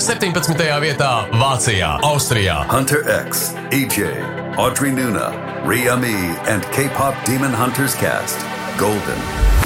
17. vietā Vācijā, Austrijā. Hunter X, EJ, Audrey Nuna, Rhea Me, and K-pop Demon Hunters cast, Golden.